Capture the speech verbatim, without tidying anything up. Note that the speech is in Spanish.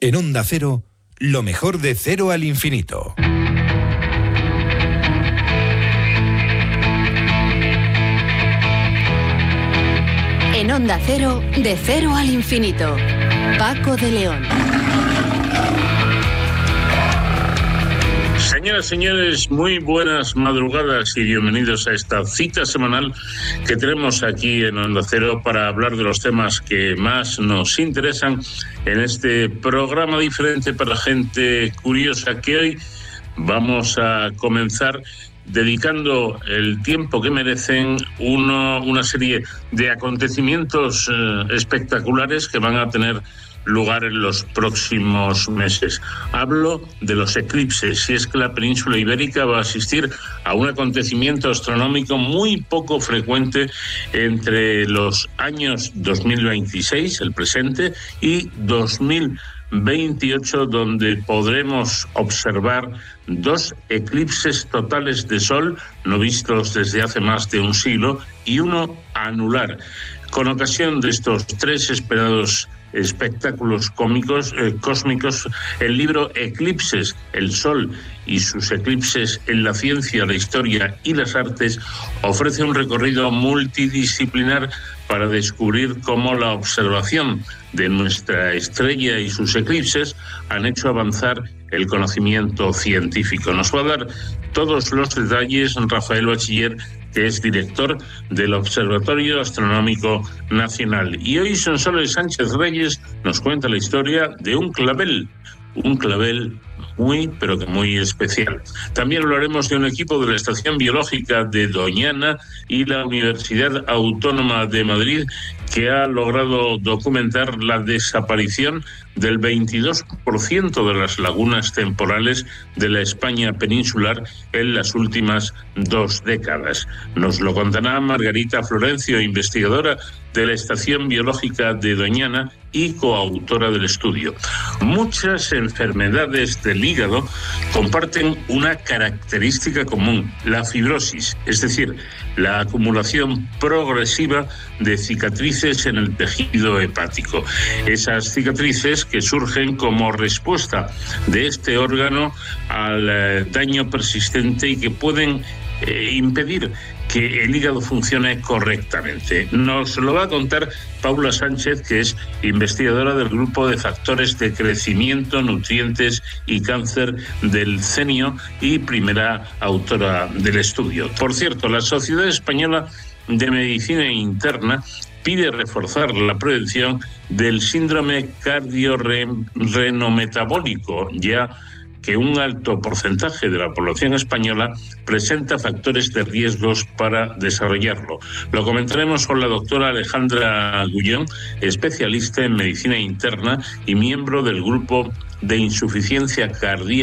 En Onda Cero, lo mejor de Cero al Infinito. En Onda Cero, de Cero al Infinito. Paco de León. Señoras y señores, muy buenas madrugadas y bienvenidos a esta cita semanal que tenemos aquí en Onda Cero para hablar de los temas que más nos interesan en este programa diferente para gente curiosa, que hoy vamos a comenzar dedicando el tiempo que merecen uno, una serie de acontecimientos eh, espectaculares que van a tener lugar en los próximos meses. Hablo de los eclipses, y es que la península ibérica va a asistir a un acontecimiento astronómico muy poco frecuente entre los años dos mil veintiséis, el presente, y dos mil veintiocho, donde podremos observar dos eclipses totales de sol no vistos desde hace más de un siglo y uno anular. Con ocasión de estos tres esperados espectáculos cómicos, eh, cósmicos, el libro Eclipses, el Sol y sus eclipses en la ciencia, la historia y las artes ofrece un recorrido multidisciplinar para descubrir cómo la observación de nuestra estrella y sus eclipses han hecho avanzar el conocimiento científico. Nos va a dar todos los detalles Rafael Bachiller, que es director del Observatorio Astronómico Nacional. Y hoy Sonsoles Sánchez Reyes nos cuenta la historia de un clavel, un clavel muy, pero que muy especial. También hablaremos de un equipo de la Estación Biológica de Doñana y la Universidad Autónoma de Madrid, que ha logrado documentar la desaparición del veintidós por ciento de las lagunas temporales de la España peninsular en las últimas dos décadas. Nos lo contará Margarita Florencio, investigadora de la Estación Biológica de Doñana y coautora del estudio. Muchas enfermedades del hígado comparten una característica común, la fibrosis, es decir, la acumulación progresiva de cicatrices en el tejido hepático. Esas cicatrices que surgen como respuesta de este órgano al eh, daño persistente y que pueden eh, impedir que el hígado funcione correctamente. Nos lo va a contar Paula Sánchez, que es investigadora del Grupo de Factores de Crecimiento, Nutrientes y Cáncer del CENIO y primera autora del estudio. Por cierto, la Sociedad Española de Medicina Interna pide reforzar la prevención del síndrome cardiorrenometabólico, ya que un alto porcentaje de la población española presenta factores de riesgos para desarrollarlo. Lo comentaremos con la doctora Alejandra Gullón, especialista en medicina interna y miembro del grupo de insuficiencia cardíaca